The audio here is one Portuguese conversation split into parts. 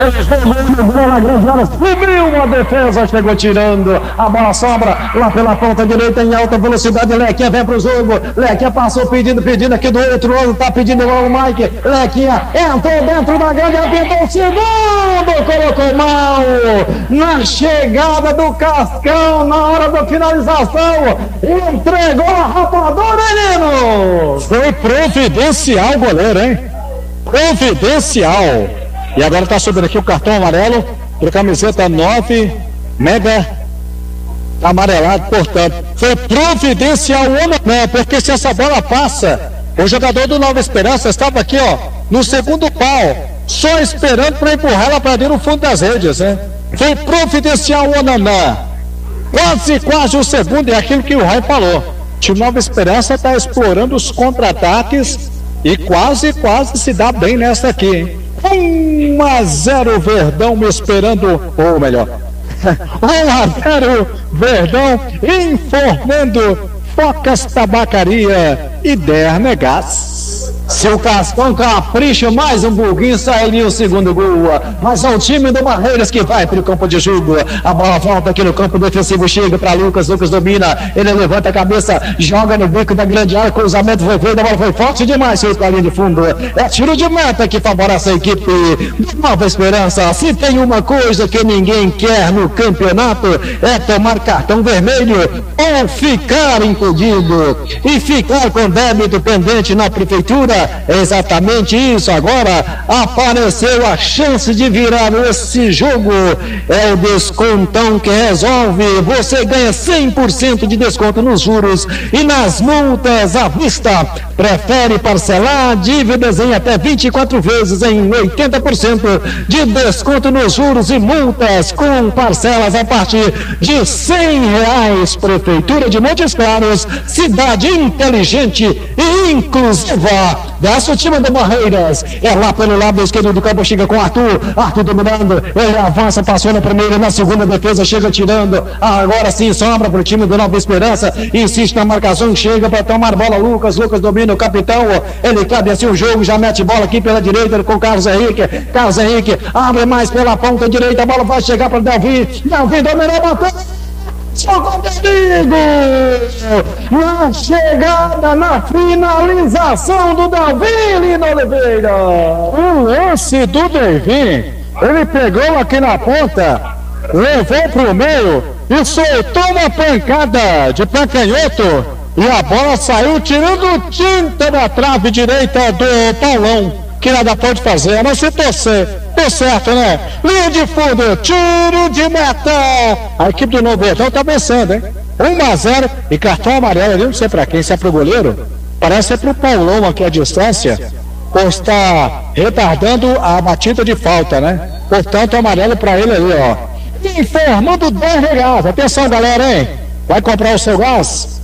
Bola grande área, subiu uma defesa, chegou tirando, a bola sobra lá pela ponta direita em alta velocidade. Lequinha vem pro jogo, Lequinha passou pedindo aqui do outro lado, tá pedindo igual o Mike. Lequinha entrou dentro da grande, atentou o segundo, colocou mal na chegada do Cascão, na hora da finalização, entregou a rapadura, menino. Foi providencial o goleiro, hein? Providencial. E agora tá subindo aqui o cartão amarelo para camiseta 9, mega amarelado, portanto. Foi providencial ou não, porque se essa bola passa, o jogador do Nova Esperança estava aqui, ó, no segundo pau, só esperando para empurrar ela para dentro no fundo das redes, né? Foi providencial ou não. Quase o segundo, é aquilo que o Rai falou. O time Nova Esperança está explorando os contra-ataques e quase se dá bem nessa aqui, hein? 1-0 Verdão me esperando, ou melhor, 1-0 Verdão informando Focas Tabacaria e Dernegás. Se o Cascão capricha mais um pouquinho, sairia o segundo gol. Mas é o time do Barreiras que vai para o campo de jogo. A bola volta aqui no campo defensivo, chega para Lucas domina, ele levanta a cabeça, joga no bico da grande área, cruzamento foi feito, a bola foi forte demais, foi para a linha de fundo. É tiro de meta que favorece a equipe Nova Esperança. Se tem uma coisa que ninguém quer no campeonato, é tomar cartão vermelho ou ficar impedido e ficar com débito pendente na prefeitura. É exatamente isso. Agora apareceu a chance de virar esse jogo. É o descontão que resolve. Você ganha 100% de desconto nos juros e nas multas à vista. Prefere parcelar dívidas em até 24 vezes em 80% de desconto nos juros e multas com parcelas a partir de R$100. Prefeitura de Montes Claros, cidade inteligente e inclusiva. Desce o time do Barreiras, é lá pelo lado esquerdo do campo, chega com Arthur dominando, ele avança, passou na primeira, na segunda defesa, chega tirando, agora sim sobra para o time do Nova Esperança, insiste na marcação, chega para tomar bola, Lucas domina o capitão, ele cabe assim o jogo, já mete bola aqui pela direita com Carlos Henrique, abre mais pela ponta direita, a bola vai chegar para Delvin dominou, bateu, jogou perigo na chegada, na finalização do Delvin, Lino Oliveira. O lance do Delvin, ele pegou aqui na ponta, levou pro meio e soltou uma pancada de pé canhoto e a bola saiu tirando tinta da trave direita do Paulão, que nada pode fazer, a não se torcer. Deu certo, né? Linha de fundo, tiro de meta. A equipe do Novo Verdão tá vencendo, hein? 1-0 e cartão amarelo ali, não sei pra quem, se é pro goleiro. Parece ser pro Paulão aqui a distância, ou está retardando a batida de falta, né? Portanto, amarelo pra ele ali, ó. Informando R$10. Atenção, galera, hein? Vai comprar o seu gás?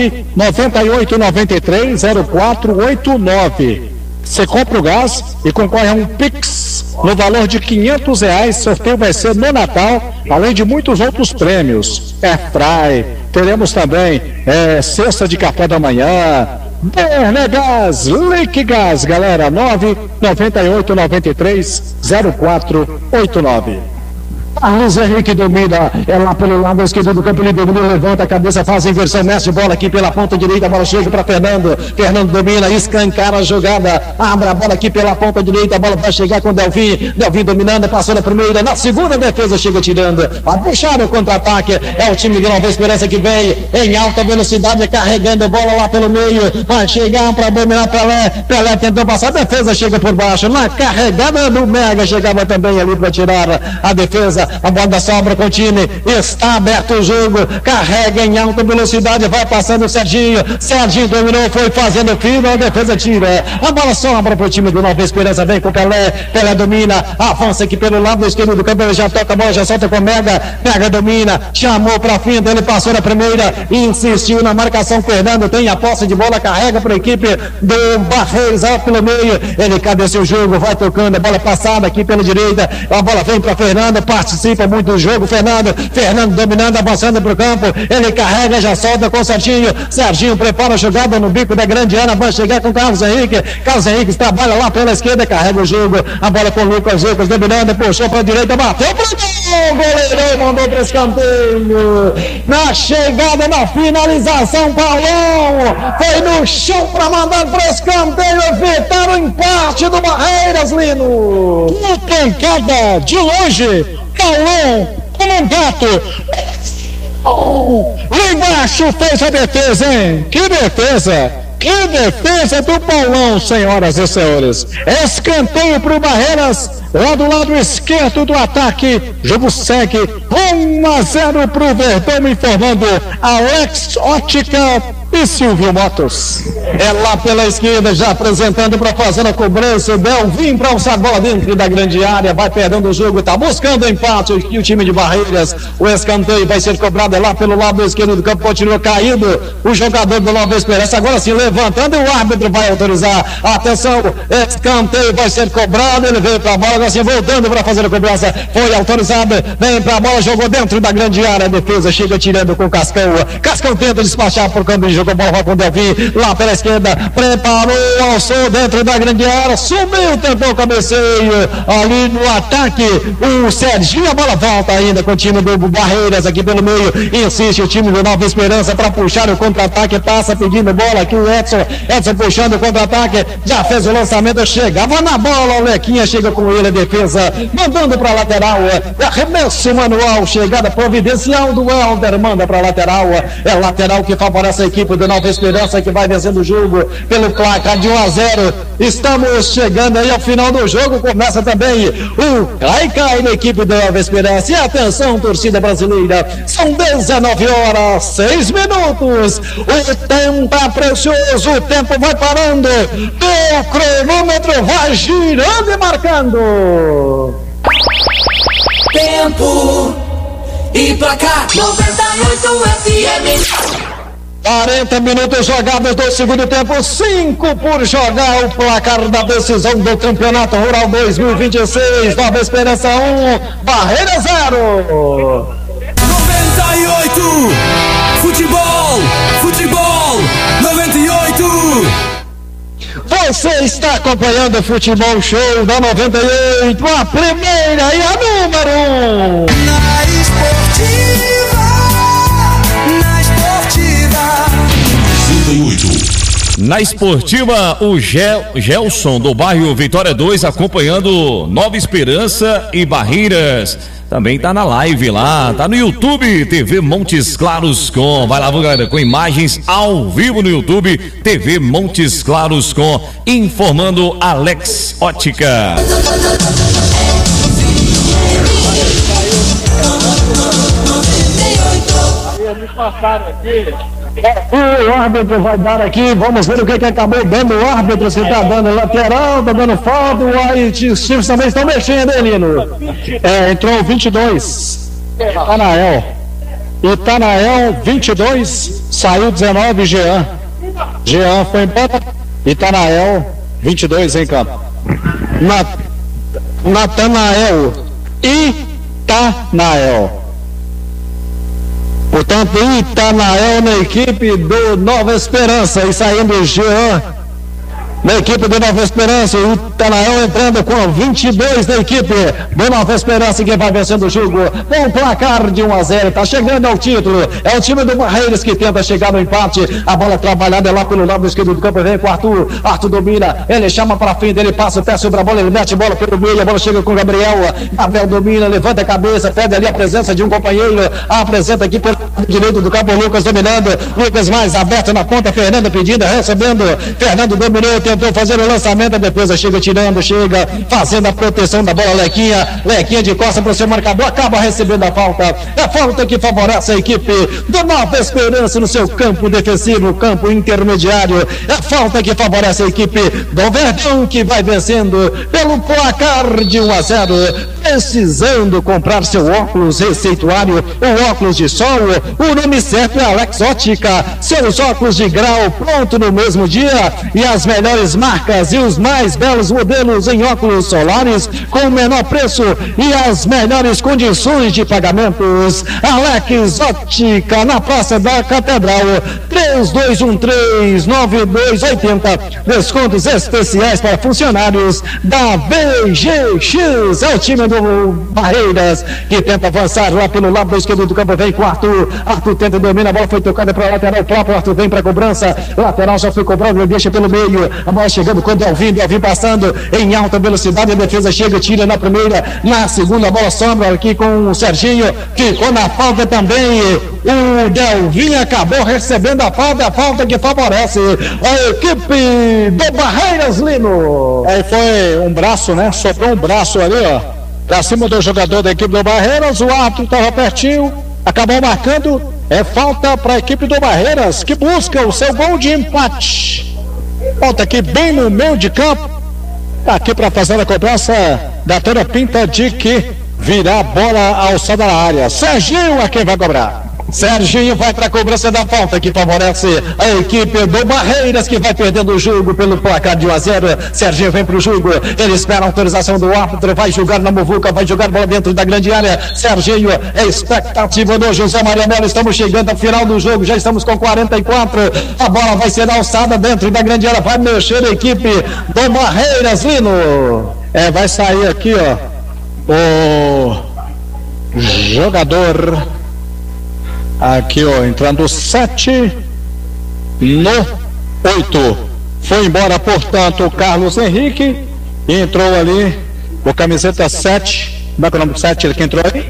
998930489. Você compra o gás e concorre a um Pix no valor de R$500. Sorteio vai ser no Natal, além de muitos outros prêmios. Airfry, teremos também cesta de café da manhã. Dernegás, Liquigás, galera, 998930489. Carlos Henrique domina, é lá pelo lado esquerdo do campo, ele domina, levanta a cabeça, faz a inversão, mexe bola aqui pela ponta direita, a bola chega para Fernando domina, escancara a jogada, abre a bola aqui pela ponta direita, a bola vai chegar com Delvin dominando, passou na primeira, na segunda defesa chega tirando, vai deixar o contra-ataque, é o time de Nova Esperança que vem em alta velocidade, carregando a bola lá pelo meio, vai chegar para dominar Pelé tentou passar, a defesa chega por baixo, na carregada do Mega, chegava também ali para tirar a defesa. A bola sobra com o time, está aberto o jogo, carrega em alta velocidade, vai passando o Serginho dominou, foi fazendo fino, a defesa tira, a bola sobra para o time do Nova Esperança, vem com Pelé domina, avança aqui pelo lado esquerdo do campo, ele já toca a bola, já solta com Mega domina, chamou para fim, ele passou na primeira, insistiu na marcação, Fernando tem a posse de bola, carrega para a equipe do Barreiros, pelo meio, ele cabeceia o jogo, vai tocando, a bola passada aqui pela direita, a bola vem para Fernando, parte participa muito do jogo. Fernando dominando, avançando pro campo, ele carrega, já solta com o Serginho prepara a jogada no bico da grande área, vai chegar com Carlos Henrique trabalha lá pela esquerda, carrega o jogo, a bola com o Lucas dominando, puxou pra direita, bateu pro gol, o goleirão mandou para escanteio, na chegada, na finalização, Paulão foi no chão para mandar para escanteio, evitar o empate do Barreiras, Lino. Uma pancada de longe, Paulão como um gato. Lá embaixo fez a defesa, hein? Que defesa! Que defesa do Paulão, senhoras e senhores. Escanteio para o Barreiras, lá do lado esquerdo do ataque. Jogo segue 1-0 para o Verdão, informando Alex Ótica e Silvio Motos. É lá pela esquerda, já apresentando para fazer a cobrança. O Belvin para alçar a bola dentro da grande área, vai perdendo o jogo, tá buscando empate o time de Barreiras. O escanteio vai ser cobrado lá pelo lado esquerdo do campo, continua caído o jogador do Nova Esperança, agora se levantando, o árbitro vai autorizar. Atenção, escanteio vai ser cobrado, ele veio para a bola, agora sim voltando para fazer a cobrança, foi autorizado, vem para a bola, jogou dentro da grande área, a defesa chega tirando com o Cascão tenta despachar por campo de jogo, a bola vai com o Delvin, lá pela esquerda, preparou, alçou dentro da grande área, subiu, tentou o cabeceio, ali no ataque, o Serginho, a bola volta ainda com o time do Barreiras aqui pelo meio, insiste o time do Nova Esperança para puxar o contra-ataque, passa pedindo bola aqui o Edson puxando o contra-ataque, já fez o lançamento, chegava na bola, o Lequinha chega com ele, a defesa, mandando para lateral, arremesso manual, chegada providencial do Helder, manda para lateral, é lateral que favorece a equipe do Nova Esperança, que vai vencendo o jogo pelo placar de 1-0, estamos chegando aí ao final do jogo, começa também o Cai na equipe da Nova Esperança, e atenção torcida brasileira, são 19h06, o tempo tá precioso, o tempo vai parando, o cronômetro vai girando e marcando. Tempo e placar 98 FM. 40 minutos jogados do segundo tempo, 5 por jogar, o placar da decisão do Campeonato Rural 2026, Nova Esperança 1, Barreira 0. 98, futebol, 98. Você está acompanhando o Futebol Show da 98, a primeira e a número 1. Na esportiva, o Gelson do bairro Vitória 2 acompanhando Nova Esperança e Barreiras. Também tá na live lá, tá no YouTube, TV Montes Claros Com. Vai lá, galera, com imagens ao vivo no YouTube, TV Montes Claros Com, informando Alex Ótica. O árbitro vai dar aqui, vamos ver o que acabou dando o árbitro, se tá dando lateral, tá dando falta, os times também estão mexendo, hein, Lino? Entrou 22, Itanael 22, saiu 19, Jean foi embora, Itanael 22 em campo. Natanael. Portanto, Itanael na equipe do Nova Esperança, e saindo Jean na equipe do Nova Esperança, o Itanael entrando com 22 da equipe do Nova Esperança, que vai vencendo o jogo com um placar de 1-0, tá chegando ao título, é o time do Barreiras que tenta chegar no empate, a bola trabalhada é lá pelo lado esquerdo do campo, vem com o Arthur domina, ele chama para frente, ele passa o pé sobre a bola, ele mete a bola pelo meio, a bola chega com o Gabriel domina, levanta a cabeça, pede ali a presença de um companheiro, apresenta aqui pelo direito do campo, Lucas dominando, Lucas mais aberto na ponta, Fernando pedindo, recebendo, Fernando dominou, tentou fazer o lançamento, a defesa chega fazendo a proteção da bola, Lequinha de costa para o seu marcador, acaba recebendo a falta, é falta que favorece a equipe do Nova Esperança no seu campo defensivo, campo intermediário, é falta que favorece a equipe do Verdão, que vai vencendo pelo placar de 1-0, precisando comprar seu óculos receituário, o óculos de sol, O nome certo é Alex Ótica. Seus óculos de grau pronto no mesmo dia e as melhores marcas e os mais belos modelos em óculos solares com o menor preço e as melhores condições de pagamentos. Alex Ótica, na Praça da Catedral, 3213-9280. Descontos especiais para funcionários da VGX. É o time do Barreiras que tenta avançar lá pelo lado esquerdo do campo. Vem com o Arthur. Arthur tenta dominar, a bola foi tocada para a lateral. O próprio Arthur vem para a cobrança. Lateral já foi cobrado, ele deixa pelo meio. A bola chegando com o Delvin passando em alta velocidade. A defesa chega, tira na primeira, na segunda. A bola sombra aqui com o Serginho. Ficou na falta também. O Delvin acabou recebendo a falta que favorece a equipe do Barreiras, Lino. Aí foi um braço, né? Sobrou um braço ali, ó, pra cima do jogador da equipe do Barreiras. O árbitro estava pertinho, acabou marcando. É falta para a equipe do Barreiras, que busca o seu gol de empate. Falta aqui bem no meio de campo. Tá aqui para fazer a cobrança da toda pinta de que virá a bola alçada na área. Serginho é quem vai cobrar. Serginho vai para a cobrança da falta que favorece a equipe do Barreiras, que vai perdendo o jogo pelo placar de 1-0. Serginho vem para o jogo, ele espera a autorização do árbitro, vai jogar na muvuca, vai jogar bola dentro da grande área. Serginho, é expectativa do José Maria Melo. Estamos chegando ao final do jogo, já estamos com 44. A bola vai ser alçada dentro da grande área, vai mexer a equipe do Barreiras, Lino. Vai sair aqui, ó, o jogador. Aqui, ó, entrando 7 no 8. Foi embora, portanto, o Carlos Henrique. E entrou ali o camiseta 7. Como é que é o nome do 7? Ele que entrou aí?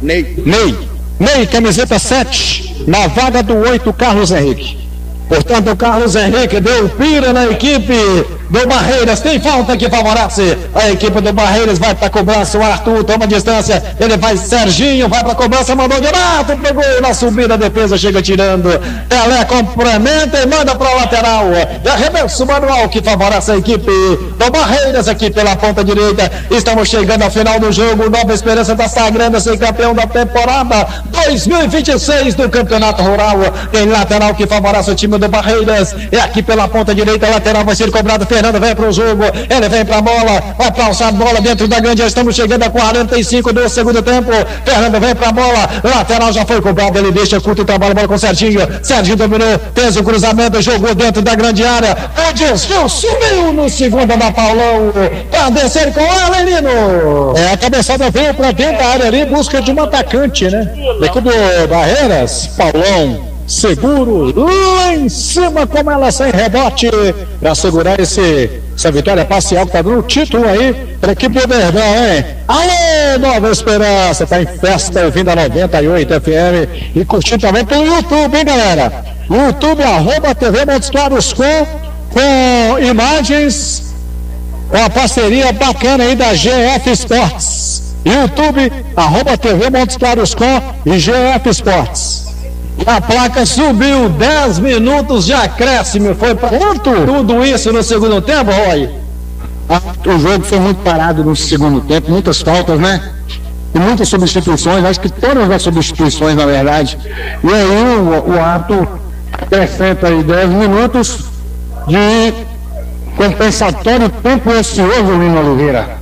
Ney, camiseta 7. Na vaga do 8, Carlos Henrique. Portanto, o Carlos Henrique deu pira na equipe do Barreiras. Tem falta que favorece a equipe do Barreiras. Vai para a cobrança. O Arthur toma distância. Ele vai, Serginho vai para a cobrança. Mandou direto. Pegou na subida. A defesa chega tirando. Pelé complementa e manda para a lateral. E arremesso manual que favorece a equipe do Barreiras aqui pela ponta direita. Estamos chegando ao final do jogo. Nova Esperança da Sagrada, ser campeão da temporada 2026 do Campeonato Rural. Tem lateral que favorece o time do Barreiras. É aqui pela ponta direita. A lateral vai ser cobrado. Fernando vem para o jogo, ele vem para a bola, vai para alçar a bola dentro da grande. Já estamos chegando a 45 do segundo tempo. Fernando vem para a bola, lateral já foi cobrado, ele deixa curto o trabalho, bola com o Serginho. Serginho dominou, fez o cruzamento, jogou dentro da grande área. O desvio subiu no segundo da Paulão para descer com ela, Lino. A cabeçada veio para dentro da área ali, em busca de um atacante, né? Daqui do Barreiras, Paulão. Seguro, lá em cima, como ela sem rebote, para segurar essa vitória parcial que tá dando o título aí para a equipe do Verdão, hein? Alô, Nova Esperança, tá em festa, ouvindo a 98 FM e curtindo também pelo YouTube, hein, galera? YouTube, @TV Montes Claros com imagens, com a parceria bacana aí da GF Sports. YouTube, @TV Montes Claros e GF Sports. A placa subiu, 10 minutos de acréscimo. Foi para tudo isso no segundo tempo, Roy? O jogo foi muito parado no segundo tempo, muitas faltas, né? E muitas substituições, acho que todas as substituições, na verdade. E aí o árbitro acrescenta aí 10 minutos de compensatório tempo ocioso, Lino Oliveira.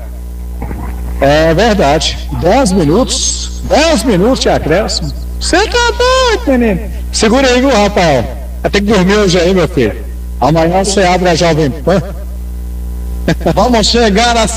É verdade. 10 minutos de acréscimo. Você tá doido, menino? Segura aí, viu, Rafael? Vai ter que dormir hoje aí, meu filho. Amanhã você abre a Jovem Pan. Vamos chegar a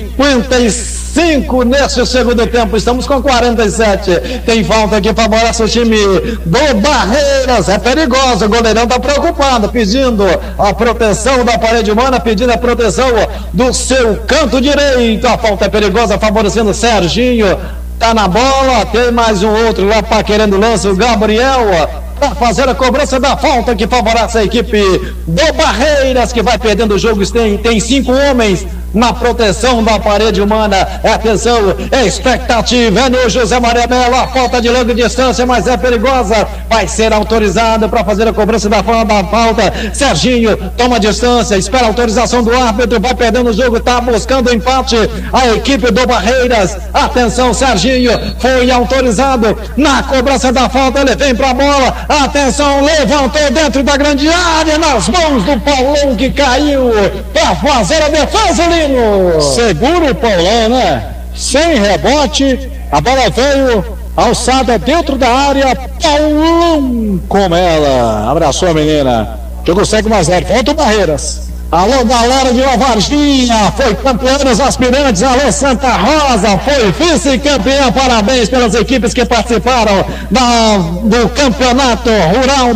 55 nesse segundo tempo. Estamos com 47. Tem falta que favorece o time do Barreiras. É perigoso. O goleirão tá preocupado, pedindo a proteção da parede humana, pedindo a proteção do seu canto direito. A falta é perigosa, favorecendo o Serginho. Tá na bola, tem mais um outro lá para querendo lance, o Gabriel, para fazer a cobrança da falta que favorece a equipe do Barreiras, que vai perdendo o jogo. Tem 5 homens na proteção da parede humana. Atenção, expectativa é no José Maria Melo, a falta de longa distância, mas é perigosa, vai ser autorizado para fazer a cobrança da falta. Serginho toma distância, espera a autorização do árbitro, vai perdendo o jogo, está buscando o empate a equipe do Barreiras. Atenção, Serginho foi autorizado na cobrança da falta, ele vem pra bola, atenção, levantou dentro da grande área, nas mãos do Paulão que caiu pra fazer a defesa, Lino. Segura o Paulão, né? Sem rebote, a bola veio alçada dentro da área, Paulão com ela, abraçou a menina, jogo segue 1-0, volta o Barreiras. Alô, galera de Nova Varginha, foi campeão dos aspirantes, alô Santa Rosa, foi vice-campeã, parabéns pelas equipes que participaram do Campeonato Rural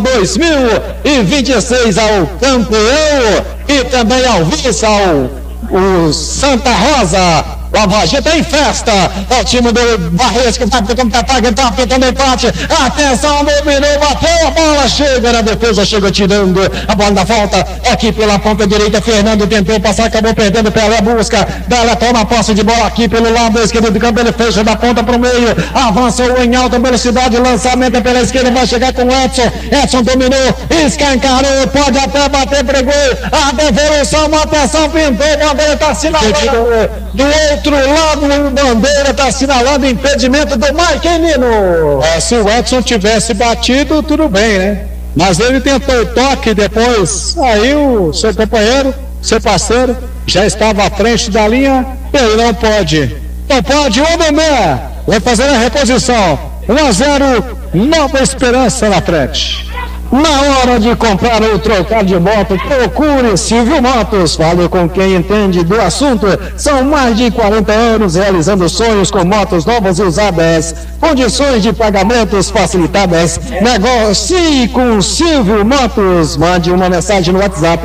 2026 ao campeão e também ao vice, o Santa Rosa. Lavagem tá em festa, é o time do Barreiras que tá ficando contra-ataque, tá tentando empate, atenção, dominou, bateu, a bola chega na defesa, chega tirando a bola da falta, aqui pela ponta direita, Fernando tentou passar, acabou perdendo, Pelé busca, Pelé toma posse de bola aqui pelo lado esquerdo do campo, ele fecha da ponta pro meio, avançou em alta velocidade, lançamento pela esquerda, vai chegar com Edson dominou, escancarou, pode até bater pro gol, a devolução, atenção, pintou, a bandeira tá assinalando do outro lado, o bandeira tá assinalando impedimento do Mike, hein, Nino? Se o Edson tivesse batido, tudo bem, né? Mas ele tentou o toque, depois aí o seu companheiro, seu parceiro, já estava à frente da linha, ele não pode, o Ademir vai fazer a reposição, 1-0, Nova Esperança na frente. Na hora de comprar ou trocar de moto, procure Silvio Motos. Fale com quem entende do assunto. São mais de 40 anos realizando sonhos com motos novas e usadas. Condições de pagamentos facilitadas. Negocie com Silvio Motos. Mande uma mensagem no WhatsApp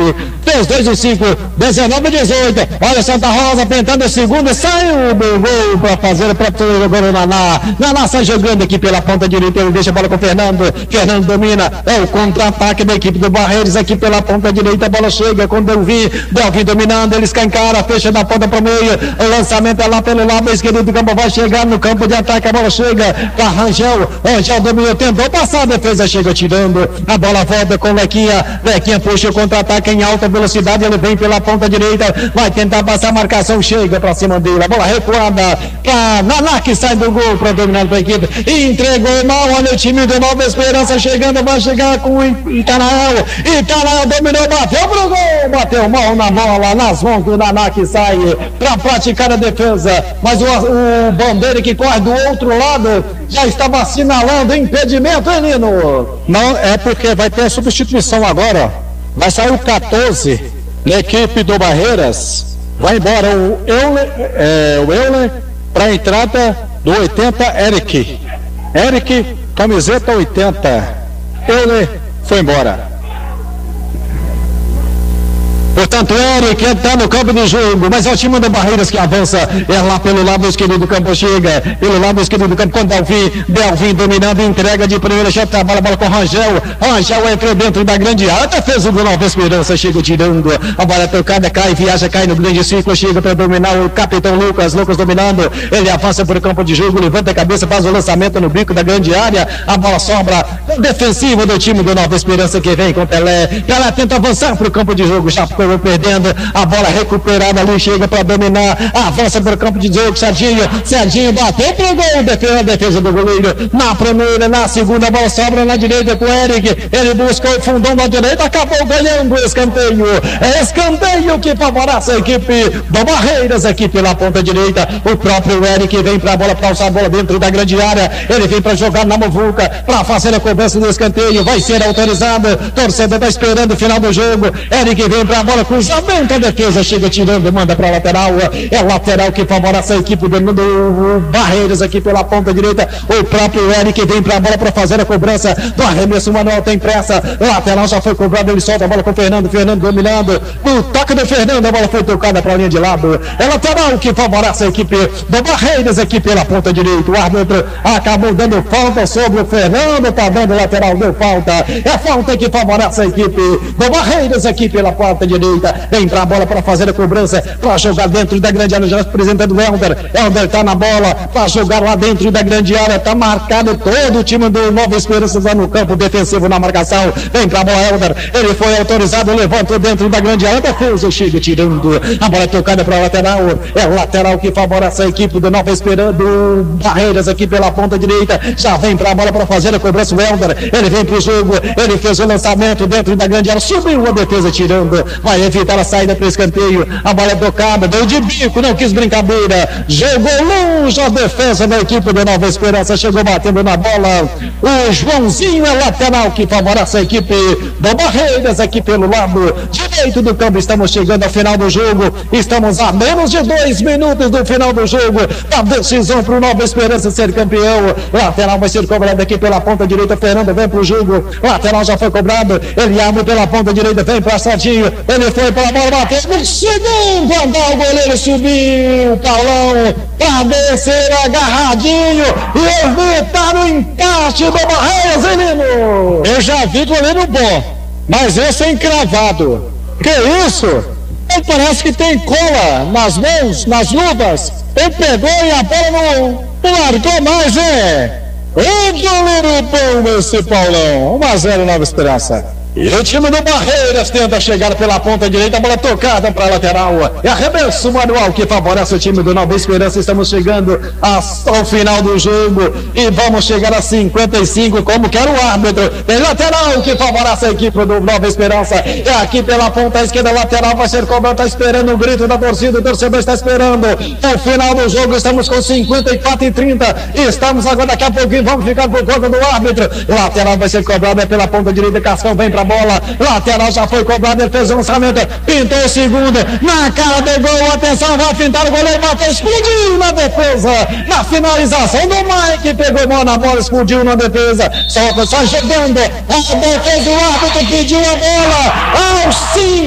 3215-1918. Olha Santa Rosa tentando o segundo. Saiu do gol para fazer para agora o Naná. Naná sai jogando aqui pela ponta direita. Ele deixa a bola com o Fernando. Fernando domina. É o contra-ataque da equipe do Barreiras aqui pela ponta direita, a bola chega com Delvin dominando, ele escancara, fecha da ponta para o meio, o lançamento é lá pelo lado esquerdo do campo, vai chegar no campo de ataque, a bola chega para Rangel dominou, tentou passar, a defesa chega tirando, a bola volta com Lequinha puxa o contra-ataque em alta velocidade, ele vem pela ponta direita, vai tentar passar a marcação, chega para cima dele, a bola recuada para Naná que sai do gol para dominar para a equipe, entregou mal, olha o time do Nova Esperança chegando, vai chegar com o Itanael dominou, bateu pro gol, bateu mal na bola, nas mãos do Naná que sai para praticar a defesa, mas o bandeira que corre do outro lado já estava assinalando impedimento, hein, Nino? Não, é porque vai ter a substituição agora, ó. Vai sair o 14 na equipe do Barreiras, vai embora o Euler para a entrada do 80, Eric, camiseta 80, Euler foi embora. Portanto, Eric está no campo de jogo, mas é o time do Barreiras que avança, é lá pelo lado esquerdo do campo, chega pelo lado esquerdo do campo com Delvin dominando, entrega de primeira, já trabalha a bola com Rangel entrou dentro da grande área, defesa do Nova Esperança, chega tirando, a bola tocada, cai no grande ciclo, chega para dominar o capitão Lucas dominando, ele avança por campo de jogo, levanta a cabeça, faz o lançamento no bico da grande área, a bola sobra defensiva do time do Nova Esperança que vem com Pelé tenta avançar para o campo de jogo, já ficou perdendo, a bola recuperada ali, chega para dominar, avança para o campo de jogo, Serginho bateu pro gol, defesa do goleiro, na primeira, na segunda, a bola sobra na direita com o Eric, ele buscou o fundão na direita, acabou ganhando o escanteio que favorece a equipe do Barreiras aqui pela ponta direita, o próprio Eric vem para a bola, para alçar a bola dentro da grande área, ele vem para jogar na muvuca, para fazer a cobrança do escanteio, vai ser autorizado, torcedor está esperando o final do jogo, Eric vem para a bola, cruzamento, a defesa chega tirando, manda para lateral, é lateral que favorece a equipe do Barreiras aqui pela ponta direita, o próprio Eric vem para a bola para fazer a cobrança do arremesso, Manuel tem pressa, lateral já foi cobrado, ele solta a bola com o Fernando dominando, no toque do Fernando, a bola foi tocada para a linha de lado, é lateral que favorece a equipe do Barreiras aqui pela ponta direita, o árbitro acabou dando falta sobre o Fernando, tá dando lateral, deu falta, é falta que favorece a equipe do Barreiras aqui pela ponta direita. direita, vem pra bola para fazer a cobrança, para jogar dentro da grande área, já apresentando o Helder tá na bola, para jogar lá dentro da grande área, tá marcado todo o time do Nova Esperança lá no campo defensivo na marcação, vem pra bola Helder, ele foi autorizado, levantou dentro da grande área, defesa, chega tirando, a bola é tocada para lateral, é o lateral que favorece a equipe do Nova Esperança, do Barreiras aqui pela ponta direita, já vem pra bola para fazer a cobrança o Helder, ele vem pro jogo, ele fez o lançamento dentro da grande área, subiu a defesa tirando, vai evitar a saída para o escanteio, a bola é tocada, deu de bico, não quis brincadeira, jogou longe a defesa da equipe da Nova Esperança, chegou batendo na bola, o Joãozinho é lateral que favorece a equipe do Barreiras aqui pelo lado direito do campo. Estamos chegando ao final do jogo, estamos a menos de 2 minutos do final do jogo, a decisão para o Nova Esperança ser campeão, lateral vai ser cobrado aqui pela ponta direita, Fernando vem pro jogo, lateral já foi cobrado, ele abre pela ponta direita, vem para Sardinho, ele foi pela bola, bateu no segundo andar, o goleiro subiu, Paulão, para descer agarradinho e evitar o encaixe do Barreiras, menino. Eu já vi goleiro bom, mas esse é encravado. Que isso? Ele parece que tem cola nas mãos, nas luvas. Ele pegou e a bola não largou mais, O goleiro bom esse Paulão. 1-0 Nova Esperança. E o time do Barreiras tenta chegar pela ponta direita, a bola tocada para a lateral. É arremesso manual que favorece o time do Nova Esperança. Estamos chegando ao final do jogo e vamos chegar a 55, como quer o árbitro. Tem lateral que favorece a equipe do Nova Esperança. É aqui pela ponta esquerda, lateral vai ser cobrado. Está esperando o grito da torcida, o torcedor está esperando. O final do jogo, estamos com 54-30. Estamos agora, daqui a pouquinho, vamos ficar por conta do árbitro. Lateral vai ser cobrado, é pela ponta direita. Cascão vem para bola, lateral já foi cobrado, ele fez o lançamento, pintou o segundo, na cara do gol, atenção, vai pintar o goleiro, bateu, explodiu na defesa, na finalização do Mike, pegou mal na bola, explodiu na defesa, só chegando, a defesa do árbitro pediu a bola, aos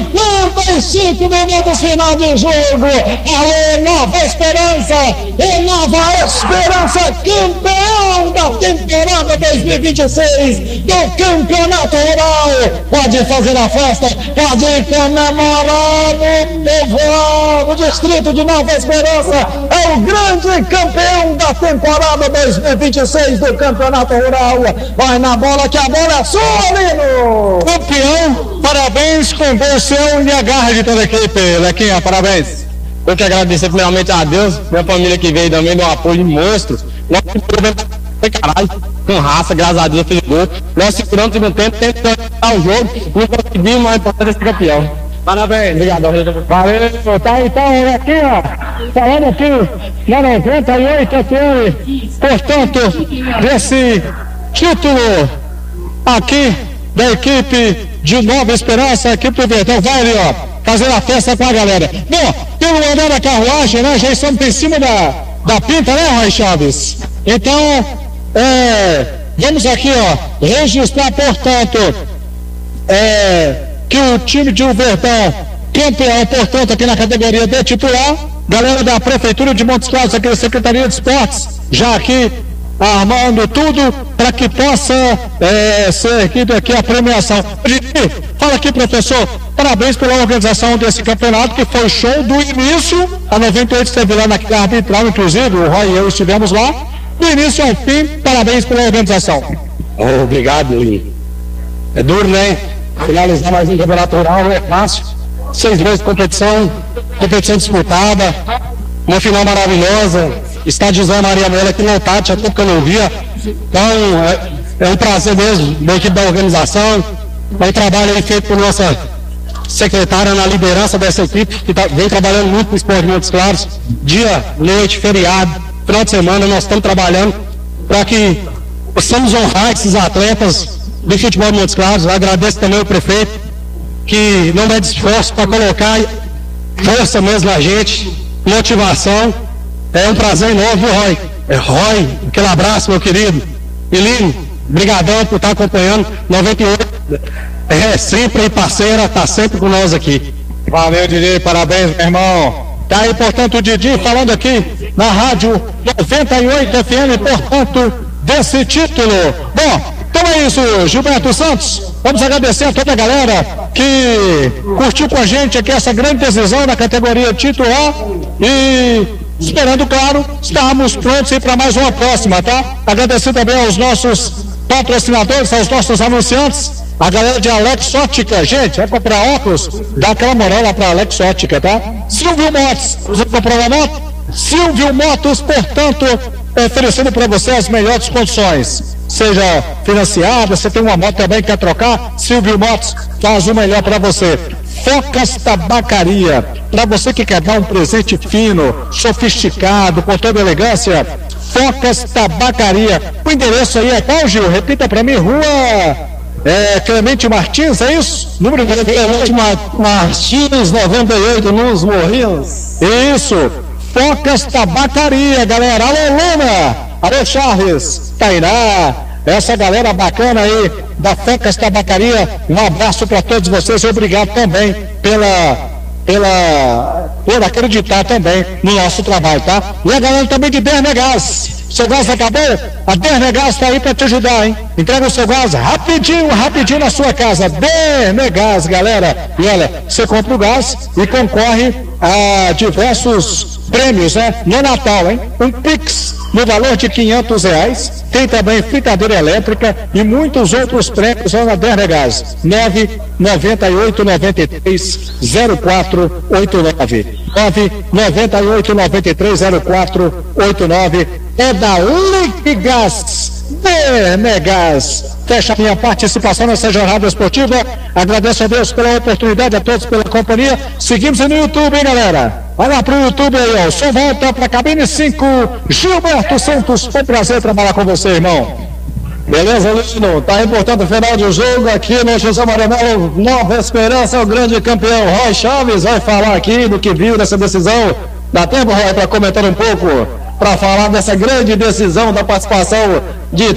55 minutos final de jogo, alô, Nova Esperança, e Nova Esperança, campeão da temporada 2026, do Campeonato Rural. Pode fazer a festa, pode comemorar no distrito de Nova Esperança, é o grande campeão da temporada 2026 do Campeonato Rural. Vai na bola, que a bola é sua, Lino! Campeão, parabéns, com convenção e a garra de toda a equipe, Lequinha, parabéns. Eu que agradecer primeiramente a Deus, minha família que veio também, deu um apoio monstro. Nós caralho, com raça, graças a Deus, fez gol. Nós seguramos no tempo, tentando ganhar o jogo, não conseguimos, mas importante ser campeão. Parabéns, obrigado. Valeu, tá então aqui, ó, falando aqui na 98 FM, portanto, desse título aqui da equipe de Nova Esperança, a equipe do Verdão, vai ali, ó, fazer a festa com a galera. Bom, pelo andar da carruagem, né, já estamos em cima da pinta, né, Roy Chaves? Então, vamos aqui, ó, registrar, portanto, que o time de Verdão, campeão, portanto, aqui na categoria de titular, galera da Prefeitura de Montes Claros, aqui da Secretaria de Esportes, já aqui armando tudo para que possa ser aqui a premiação. Fala aqui, professor, parabéns pela organização desse campeonato, que foi show do início, a 98 esteve lá na arbitral, inclusive, o Roy e eu estivemos lá, do início ao fim, parabéns pela organização. Obrigado, Lino. É duro, né? Finalizar mais um campeonato rural não é fácil. 6 meses de competição disputada, uma final maravilhosa, estádio Zé Maria Mela que lotado, tinha tempo que eu não via. Então, é um prazer mesmo, da equipe da organização, um trabalho aí feito por nossa secretária na liderança dessa equipe, que vem trabalhando muito com o esporte de Montes Claros, dia, noite, feriado, final de semana, nós estamos trabalhando para que possamos honrar esses atletas do futebol de Montes Claros. Eu agradeço também ao prefeito, que não mede esforço para colocar força mesmo na gente, motivação. É um prazer enorme, viu, Roy? Roy, aquele abraço, meu querido. Lino, brigadão por estar acompanhando. 98 sempre aí, parceira, tá sempre com nós aqui. Valeu, Didi, parabéns, meu irmão. Tá aí, portanto, o Didi falando aqui na rádio 98 FM, portanto, desse título. Bom, então é isso, Gilberto Santos. Vamos agradecer a toda a galera que curtiu com a gente aqui essa grande decisão na categoria titular e esperando, claro, estarmos prontos para mais uma próxima, tá? Agradecer também aos nossos patrocinadores, aos nossos anunciantes, a galera de Alex Ótica. Gente, vai comprar óculos, dá aquela moral lá pra Alex Ótica, tá? Silvio Motos, você comprou uma moto? Silvio Motos, portanto, oferecendo para você as melhores condições, seja financiada, você tem uma moto também que quer trocar, Silvio Motos faz o melhor para você. Focas Tabacaria, para você que quer dar um presente fino, sofisticado, com toda elegância, Focas Tabacaria. O endereço aí é qual, Gil? Repita para mim, rua Clemente Martins, é isso? Número de Clemente Martins, 98, nos Morrinhos. Isso, Focas Tabacaria, galera. Alô, Luna, alô, Charles, Tainá, essa galera bacana aí da Focas Tabacaria. Um abraço para todos vocês e obrigado também por acreditar também no nosso trabalho, tá? E a galera também de Dernegás. Seu gás acabou? A Dernegás está aí para te ajudar, hein? Entrega o seu gás rapidinho na sua casa. Dernegás, galera. E olha, você compra o gás e concorre a diversos prêmios, né? No Natal, hein? Um Pix no valor de R$500. Tem também fritadeira elétrica e muitos outros prêmios lá na Dernegás. 998930489. 998930489. É da Liquigás. Dernegás. Fecha a minha participação nessa jornada esportiva. Agradeço a Deus pela oportunidade, a todos pela companhia. Seguimos no YouTube, hein, galera? Vai lá pro YouTube aí, ó. O som volta pra cabine 5. Gilberto Santos, foi um prazer trabalhar com você, irmão. Beleza, Lino? Tá reportando o final de jogo aqui no José Maranhão. Nova Esperança, o grande campeão Roy Chaves vai falar aqui do que viu nessa decisão. Dá tempo, Roy, para comentar um pouco, para falar dessa grande decisão da participação de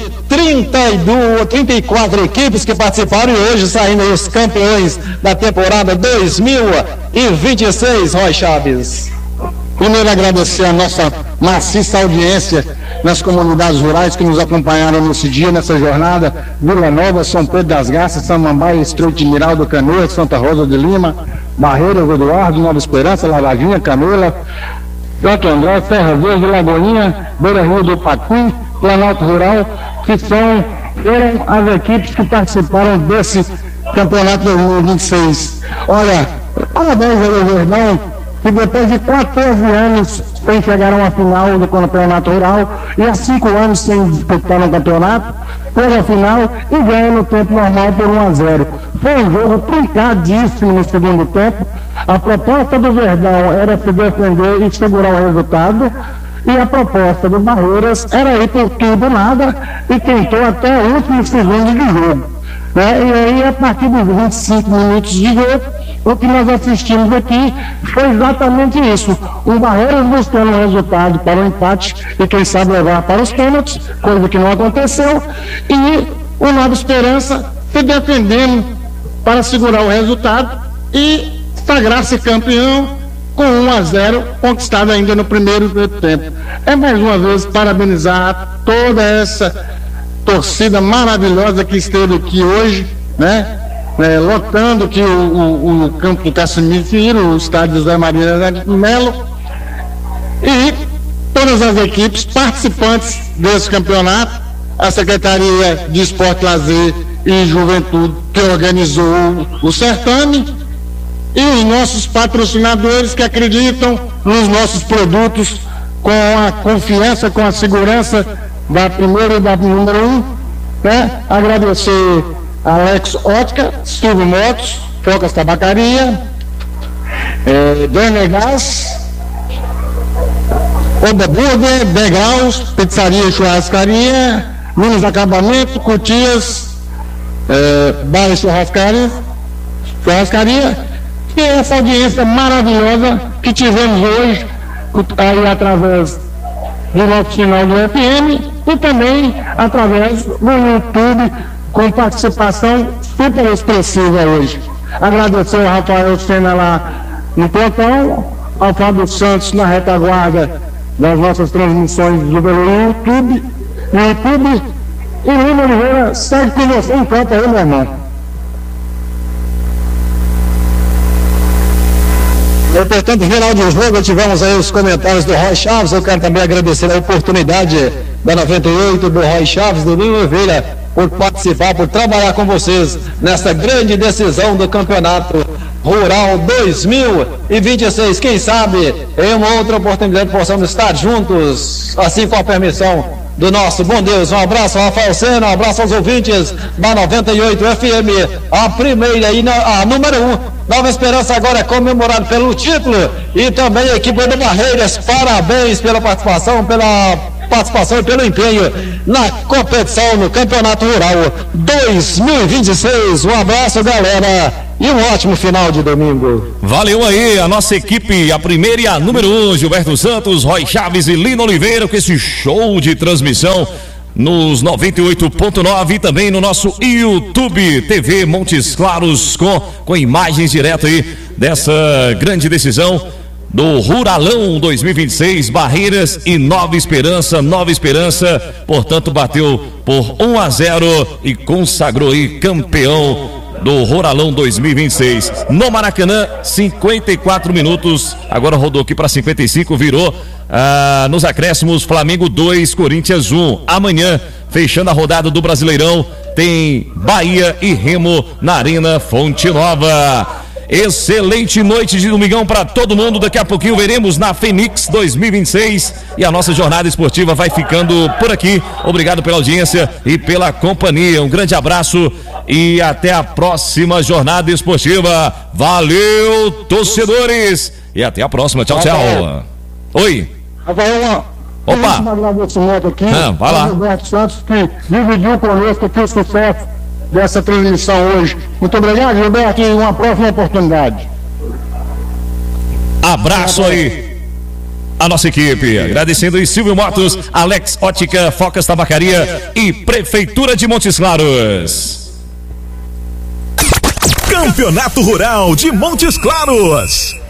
34 equipes que participaram e hoje saindo os campeões da temporada 2026, Roy Chaves. Primeiro, agradecer a nossa maciça audiência nas comunidades rurais que nos acompanharam nesse dia, nessa jornada: Vila Nova, São Pedro das Garças, Samambaia, Estreito de Miraldo, Canoas, Santa Rosa de Lima, Barreiras, Eduardo, Nova Esperança, Lavadinha, Canoela, Santo André, Serra Verde, Lagoinha, Beira Rio do Patim, Planalto Rural, que foram as equipes que participaram desse campeonato 2026. Olha, parabéns ao Verdão, que depois de 14 anos sem chegar a uma final do campeonato rural e há 5 anos sem disputar um campeonato, foi a final e ganhou no tempo normal por 1-0. Foi um jogo trincadíssimo no segundo tempo. A proposta do Verdão era se defender e segurar o resultado, e a proposta do Barreiras era ir por tudo nada e tentou até o último segundo de jogo, né? E aí, a partir dos 25 minutos de jogo, o que nós assistimos aqui foi exatamente isso: o Barreiras buscando um resultado para o empate e quem sabe levar para os pênaltis, coisa que não aconteceu, e o Nova Esperança se defendendo para segurar o resultado e sagrar-se campeão com 1-0, conquistado ainda no primeiro tempo. É mais uma vez parabenizar toda essa torcida maravilhosa que esteve aqui hoje, né? Lotando que o campo do Casimiro Filho, o estádio José Maria de Melo, e todas as equipes participantes desse campeonato, a Secretaria de Esporte, Lazer e Juventude que organizou o certame, e os nossos patrocinadores que acreditam nos nossos produtos com a confiança, com a segurança da primeira e da número 1, né? Agradecer a Alex Ótica, Silvio Motos, Focas Tabacaria, Dernegás, Oba Burger, Degraus, Pizzaria e Churrascaria, Minas Acabamento, Cutias, Bar e Churrascaria, e essa audiência maravilhosa que tivemos hoje, aí através do nosso sinal do FM e também através do YouTube, com participação super expressiva hoje. Agradecer ao Rafael Sena lá no plantão, ao Fábio Santos na retaguarda das nossas transmissões pelo YouTube, e Lima Oliveira segue com você em campo aí, meu irmão. Portanto, no final do jogo, tivemos aí os comentários do Roy Chaves. Eu quero também agradecer a oportunidade da 98, do Roy Chaves, do Ninho Oliveira, por participar, por trabalhar com vocês nessa grande decisão do Campeonato Rural 2026. Quem sabe, em uma outra oportunidade, possamos estar juntos, assim com a permissão do nosso bom Deus. Um abraço ao Rafael Sena, um abraço aos ouvintes da 98 FM, a primeira e a número 1. Nova Esperança agora é comemorado pelo título, e também a equipe do Barreiras, parabéns pela participação e pelo empenho na competição no Campeonato Rural 2026. Um abraço, galera, e um ótimo final de domingo. Valeu aí a nossa equipe, a primeira e a número 1, Gilberto Santos, Roy Chaves e Lino Oliveira, com esse show de transmissão nos 98.9 e também no nosso YouTube TV Montes Claros, com imagens direto aí dessa grande decisão do Ruralão 2026, Barreiras e Nova Esperança. Nova Esperança, portanto, bateu por 1-0 e consagrou aí campeão do Ruralão 2026. No Maracanã, 54 minutos, agora rodou aqui para 55, virou nos acréscimos, Flamengo 2, Corinthians 1. Amanhã, fechando a rodada do Brasileirão, tem Bahia e Remo na Arena Fonte Nova. Excelente noite de domingão para todo mundo. Daqui a pouquinho veremos na Fenix 2026 e a nossa jornada esportiva vai ficando por aqui. Obrigado pela audiência e pela companhia. Um grande abraço e até a próxima jornada esportiva. Valeu, torcedores, e até a próxima. Tchau, tchau. Oi. Rafael, opa. Um agradecimento aqui. Vai lá. Gilberto Santos, que dividiu conosco aqui o sucesso dessa transmissão hoje. Muito obrigado, Gilberto, e uma próxima oportunidade. Abraço aí a nossa equipe, agradecendo aí Silvio Motos, Alex Ótica, Focas Tabacaria e Prefeitura de Montes Claros. Campeonato Rural de Montes Claros.